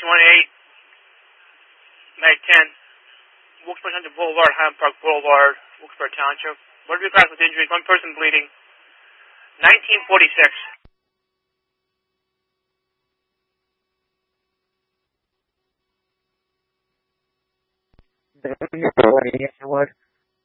Mag 10, Wilkes-Barre Township Boulevard, Highland Park Boulevard, Wilkes-Barre Township. Motor vehicle crash with injuries, one person bleeding. 1946. What?